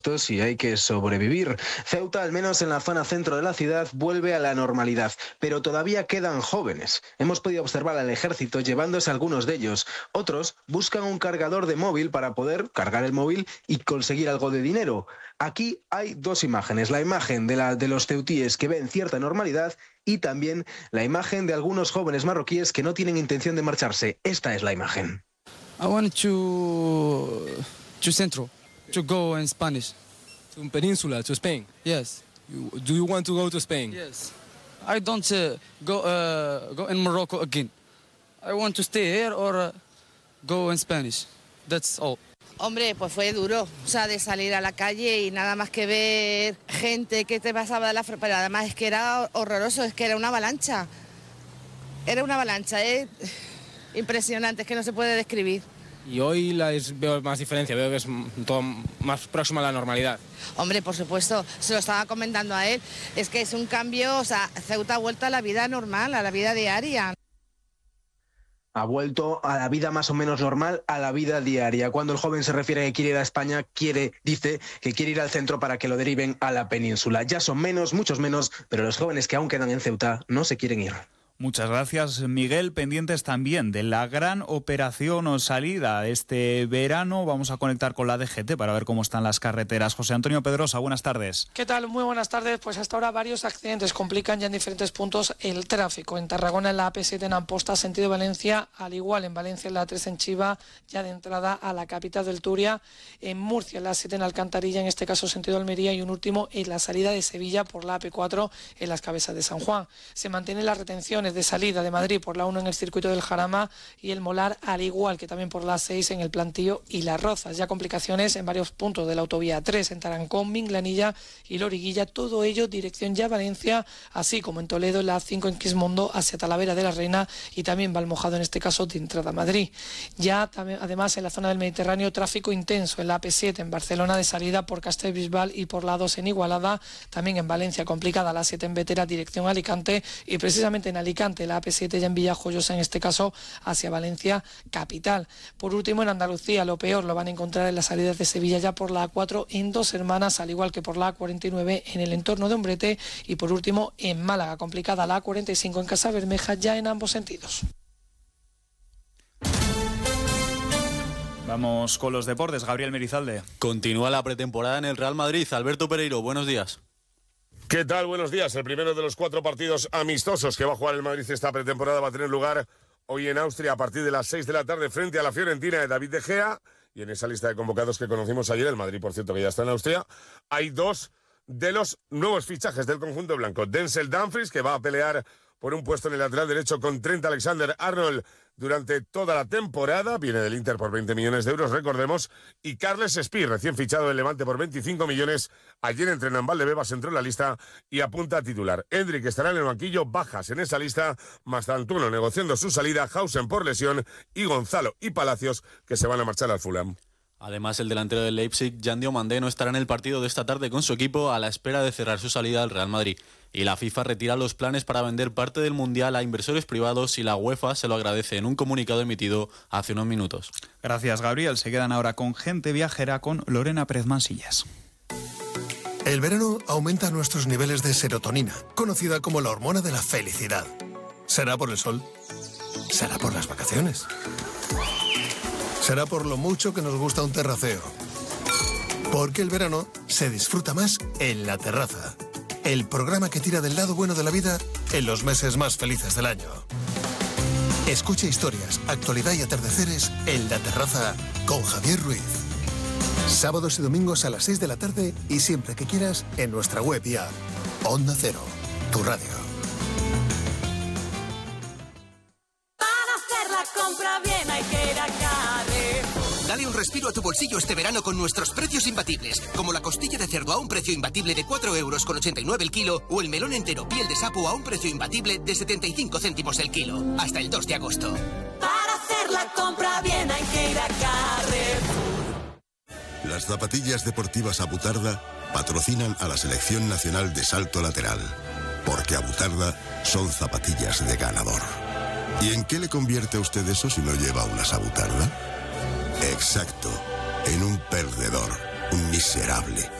y hay que sobrevivir. Ceuta, al menos en la zona centro de la ciudad, vuelve a la normalidad, pero todavía quedan jóvenes. Hemos podido observar al ejército llevándose algunos de ellos. Otros buscan un cargador de móvil para poder cargar el móvil y conseguir algo de dinero. Aquí hay dos imágenes, la imagen de los ceutíes que ven cierta normalidad y también la imagen de algunos jóvenes marroquíes que no tienen intención de marcharse. Esta es la imagen. I want to Centro. To go in Spanish. To Peninsula, to Spain? Yes. Do you want to go to Spain? Yes. I don't go in Morocco again. I want to stay here or go in Spanish. That's all. Hombre, pues fue duro, o sea, de salir a la calle y nada más que ver gente que te pasaba de la frontera, pero además es que era horroroso, es que era una avalancha. Era una avalancha, impresionante, es que no se puede describir. Y hoy veo más diferencia, veo que es todo más próximo a la normalidad. Hombre, por supuesto, se lo estaba comentando a él, es que es un cambio, o sea, Ceuta ha vuelto a la vida normal, a la vida diaria. Ha vuelto a la vida más o menos normal, a la vida diaria. Cuando el joven se refiere a que quiere ir a España, dice que quiere ir al centro para que lo deriven a la península. Ya son menos, muchos menos, pero los jóvenes que aún quedan en Ceuta no se quieren ir. Muchas gracias, Miguel. Pendientes también de la gran operación o salida este verano. Vamos a conectar con la DGT para ver cómo están las carreteras. José Antonio Pedrosa, buenas tardes. ¿Qué tal? Muy buenas tardes. Pues hasta ahora varios accidentes complican ya en diferentes puntos el tráfico. En Tarragona, en la AP7 en Amposta, sentido Valencia, al igual en Valencia, en la A3 en Chiva, ya de entrada a la capital del Turia. En Murcia, en la A7 en Alcantarilla, en este caso sentido Almería, y un último en la salida de Sevilla por la AP4 en las Cabezas de San Juan. Se mantienen las retenciones de salida de Madrid por la 1 en el circuito del Jarama y el Molar, al igual que también por la 6 en el Plantío y Las Rozas. Ya complicaciones en varios puntos de la autovía 3 en Tarancón, Minglanilla y Loriguilla, todo ello dirección ya Valencia, así como en Toledo, en la A5 en Quismondo hacia Talavera de la Reina y también Valmojado, en este caso de entrada a Madrid. Ya también, además, en la zona del Mediterráneo, tráfico intenso en la AP7 en Barcelona de salida por Castellbisbal y por la 2 en Igualada, también en Valencia complicada la 7 en Vetera dirección a Alicante y precisamente en Alicante la AP7 ya en Villajoyosa, en este caso hacia Valencia capital. Por último, en Andalucía lo peor lo van a encontrar en las salidas de Sevilla ya por la A4 en Dos Hermanas, al igual que por la A49 en el entorno de Umbrete y por último en Málaga complicada la A45 en Casa Bermeja ya en ambos sentidos. Vamos con los deportes, Gabriel Merizalde. Continúa la pretemporada en el Real Madrid. Alberto Pereiro, buenos días. ¿Qué tal? Buenos días. El primero de los 4 partidos amistosos que va a jugar el Madrid esta pretemporada va a tener lugar hoy en Austria a partir de las 6 de la tarde frente a la Fiorentina de David De Gea. Y en esa lista de convocados que conocimos ayer, el Madrid, por cierto, que ya está en Austria, hay 2 de los nuevos fichajes del conjunto blanco. Denzel Dumfries, que va a pelear por un puesto en el lateral derecho con Trent Alexander-Arnold durante toda la temporada. Viene del Inter por 20 millones de euros, recordemos. Y Carles Espí, recién fichado del Levante por 25 millones. Ayer entrena en Valdebebas, entró en la lista y apunta a titular. Endrick estará en el banquillo, bajas en esa lista. Mastantuono negociando su salida, Hausen por lesión y Gonzalo y Palacios que se van a marchar al Fulham. Además, el delantero del Leipzig, Jan Diomande, no estará en el partido de esta tarde con su equipo a la espera de cerrar su salida al Real Madrid. Y la FIFA retira los planes para vender parte del Mundial a inversores privados y la UEFA se lo agradece en un comunicado emitido hace unos minutos. Gracias, Gabriel. Se quedan ahora con Gente Viajera con Lorena Pérez Mansillas. El verano aumenta nuestros niveles de serotonina, conocida como la hormona de la felicidad. ¿Será por el sol? ¿Será por las vacaciones? ¿Será por lo mucho que nos gusta un terraceo? Porque el verano se disfruta más en La Terraza, el programa que tira del lado bueno de la vida en los meses más felices del año. Escucha historias, actualidad y atardeceres en La Terraza con Javier Ruiz. Sábados y domingos a las 6 de la tarde y siempre que quieras en nuestra web y app. Onda Cero, tu radio. Para hacer la compra bien hay que ir a Carrefour. Dale un respiro a tu bolsillo este verano con nuestros precios imbatibles, como la costilla de cerdo a un precio imbatible de 4,89 € el kilo o el melón entero piel de sapo a un precio imbatible de 75 céntimos el kilo. Hasta el 2 de agosto. Para hacer la compra bien hay que ir a Carrefour. Las zapatillas deportivas Abutarda patrocinan a la Selección Nacional de Salto Lateral, porque Abutarda son zapatillas de ganador. ¿Y en qué le convierte a usted eso si no lleva unas Abutarda? Exacto, en un perdedor. un miserable.